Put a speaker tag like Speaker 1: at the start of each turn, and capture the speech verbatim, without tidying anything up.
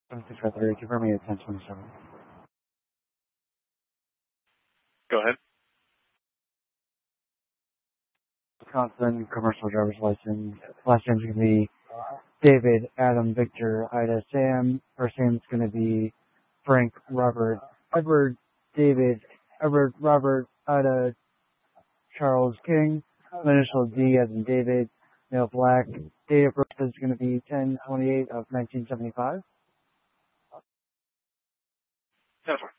Speaker 1: seven six five three, confirm me at ten twenty-seven.
Speaker 2: Go ahead.
Speaker 1: Wisconsin commercial driver's license. Last name's going to be David, Adam, Victor, Ida, Sam. First name's going to be Frank, Robert, Edward, David, Edward, Robert, Ida, Charles, King. Initial D as in David, male black. Date of birth is going to be ten twenty-eight of nineteen seventy-five.
Speaker 2: That's fine.